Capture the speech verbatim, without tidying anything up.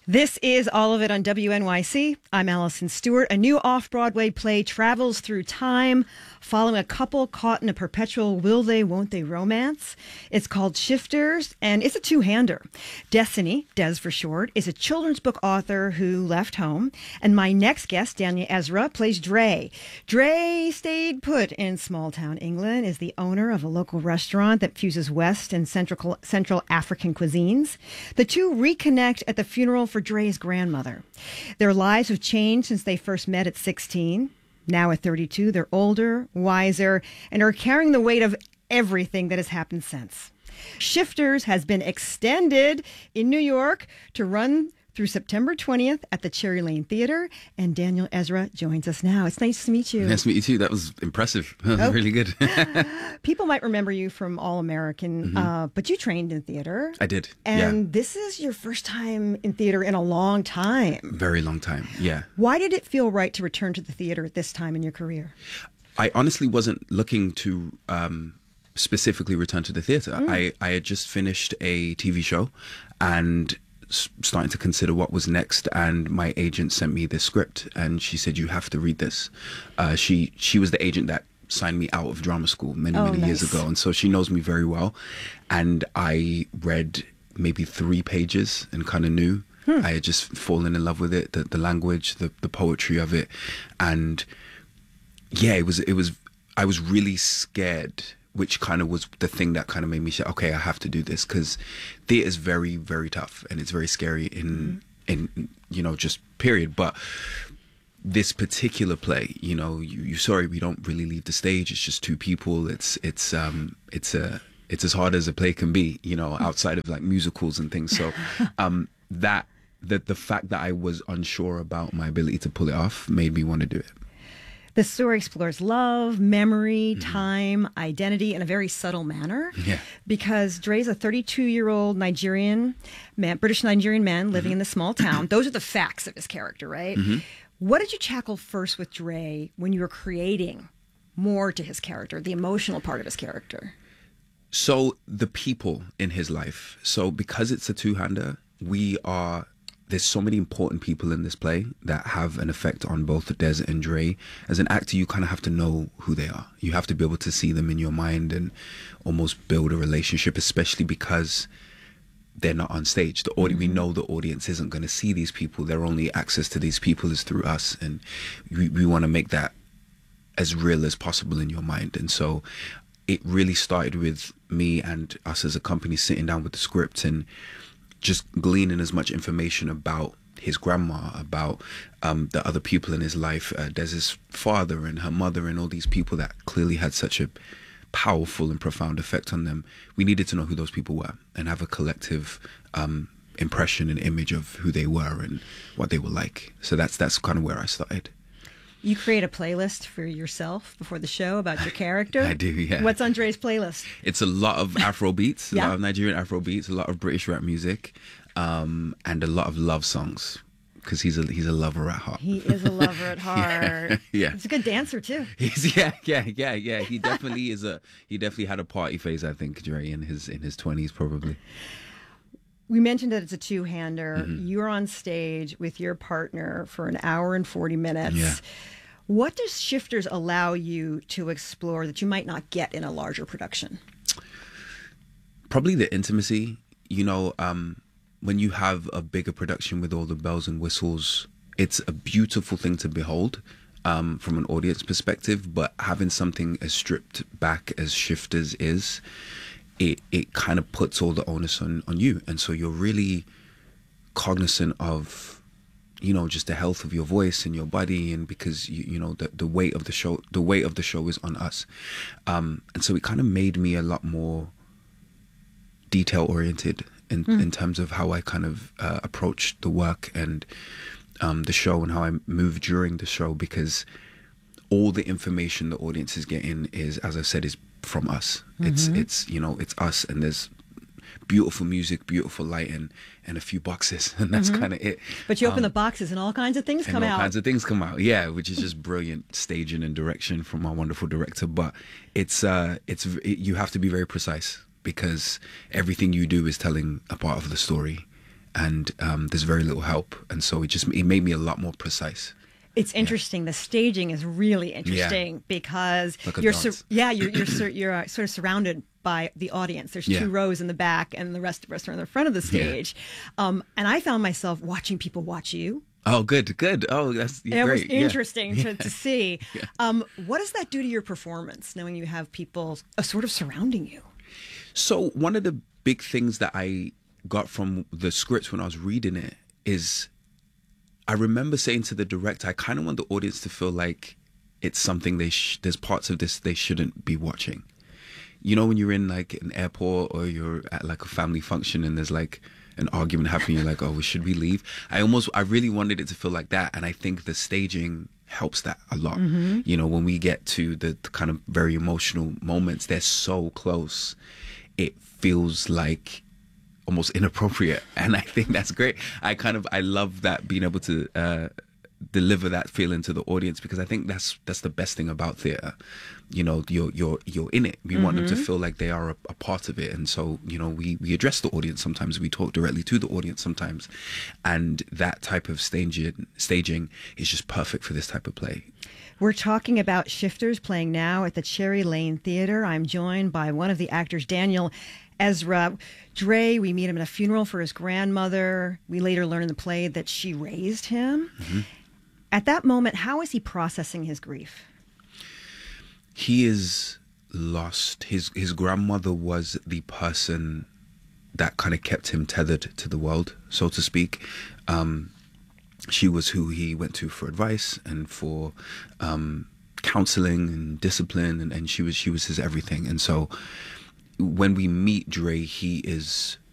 This is All of It on W N Y C. I'm Allison Stewart. A new off-Broadway play travels through time, following a couple caught in a perpetual will they, won't they romance. It's called Shifters, and it's a two-hander. Destiny, Des for short, is a children's book author who left home. And my next guest, Daniel Ezra, plays Dre. Dre stayed put in small-town England, is the owner of a local restaurant that fuses West and Central, Central African cuisines. The two reconnect at the funeral for Dre's grandmother. Their lives have changed since they first met at sixteen. Now at thirty-two, they're older, wiser, and are carrying the weight of everything that has happened since. Shifters has been extended in New York to run through September twentieth at the Cherry Lane Theater, and Daniel Ezra joins us now. It's nice to meet you. Nice to meet you too. That was impressive. That was oh. really good. People might remember you from All American, mm-hmm. uh, but you trained in theater. I did, and yeah. This is your first time in theater in a long time. Very long time, yeah. Why did it feel right to return to the theater at this time in your career? I honestly wasn't looking to um, specifically return to the theater. Mm. I, I had just finished a T V show and starting to consider what was next, and my agent sent me this script and she said, you have to read this. Uh, she she was the agent that signed me out of drama school many, oh, many nice. years ago, and so she knows me very well. And I read maybe three pages and kind of knew. Hmm. I had just fallen in love with it, the, the language, the, the poetry of it. And yeah, it was, it was, I was really scared, which kind of was the thing that kind of made me say, okay, I have to do this, because theater is very, very tough and it's very scary in, mm-hmm. in, you know, just period. But this particular play, you know, you, you sorry, we don't really leave the stage. It's just two people. It's, it's, um, it's a, it's as hard as a play can be, you know, outside of like musicals and things. So, um, that, that the fact that I was unsure about my ability to pull it off made me want to do it. The story explores love, memory, mm-hmm. time, identity in a very subtle manner. Yeah. Because Dre's a thirty-two-year-old Nigerian man, British Nigerian man living mm-hmm. in the small town. Those are the facts of his character, right? Mm-hmm. What did you tackle first with Dre when you were creating more to his character, the emotional part of his character? So the people in his life. So because it's a two-hander, we are... There's so many important people in this play that have an effect on both Des and Dre. As an actor, you kind of have to know who they are. You have to be able to see them in your mind and almost build a relationship, especially because they're not on stage. The audi- mm-hmm. We know the audience isn't going to see these people. Their only access to these people is through us. And we, we want to make that as real as possible in your mind. And so it really started with me and us as a company sitting down with the script and just gleaning as much information about his grandma, about um, the other people in his life, uh, Des's father and her mother and all these people that clearly had such a powerful and profound effect on them. We needed to know who those people were and have a collective um, impression and image of who they were and what they were like. So that's that's kind of where I started. You create a playlist for yourself before the show about your character. I do, yeah. What's on Dre's playlist? It's a lot of Afro beats, yeah. a lot of Nigerian Afro beats, a lot of British rap music, um, and a lot of love songs. Because he's a he's a lover at heart. He is a lover at heart. yeah, yeah. He's a good dancer too. He's, yeah, yeah, yeah, yeah. He definitely is a. He definitely had a party phase. I think Dre in his in his twenties probably. We mentioned that it's a two-hander. Mm-hmm. You're on stage with your partner for an hour and forty minutes. Yeah. What does Shifters allow you to explore that you might not get in a larger production? Probably the intimacy. You know, um, when you have a bigger production with all the bells and whistles, it's a beautiful thing to behold um, from an audience perspective. But having something as stripped back as Shifters is, it it kind of puts all the onus on, on you. And so you're really cognizant of, you know, just the health of your voice and your body, and because you, you know the, the weight of the show the weight of the show is on us. Um, and so it kind of made me a lot more detail oriented in, mm. in terms of how I kind of uh, approach the work and um, the show and how I move during the show, because all the information the audience is getting is, as I said, is from us. Mm-hmm. It's, it's, you know, it's us, and there's beautiful music, beautiful lighting, and a few boxes, and that's mm-hmm. kind of it. But you open um, the boxes and all kinds of things and come all out. all kinds of things come out, yeah, which is just brilliant staging and direction from our wonderful director. But it's, uh, it's, it, you have to be very precise, because everything you do is telling a part of the story. and um, there's very little help, and so it just it made me a lot more precise. It's interesting. Yeah. The staging is really interesting yeah. because like you're sur- yeah you're you're sur- you're uh, sort of surrounded by the audience. There's yeah. two rows in the back, and the rest of us are in the front of the stage. Yeah. Um, and I found myself watching people watch you. Oh, good, good. Oh, that's it great. was interesting yeah. to, to see. Yeah. Um, what does that do to your performance, knowing you have people uh, sort of surrounding you? So one of the big things that I got from the script when I was reading it is, I remember saying to the director, I kind of want the audience to feel like it's something they sh- there's parts of this they shouldn't be watching. You know, when you're in like an airport or you're at like a family function and there's like an argument happening, you're like, oh, should we leave? I almost, I really wanted it to feel like that. And I think the staging helps that a lot. Mm-hmm. You know, when we get to the, the kind of very emotional moments, they're so close. It feels like almost inappropriate. And I think that's great. I kind of, I love that, being able to uh, deliver that feeling to the audience, because I think that's that's the best thing about theater. You know, you're you're you're in it. We mm-hmm. want them to feel like they are a, a part of it, and so you know, we we address the audience sometimes. We talk directly to the audience sometimes, and that type of staging staging is just perfect for this type of play. We're talking about Shifters, playing now at the Cherry Lane Theater. I'm joined by one of the actors, Daniel Ezra. Dre, we meet him at a funeral for his grandmother. We later learn in the play that she raised him. Mm-hmm. At that moment, how is he processing his grief? He is lost. His his grandmother was the person that kind of kept him tethered to the world, so to speak. Um, she was who he went to for advice and for um, counseling and discipline, and, and she was she was his everything. And so when we meet Dre, he is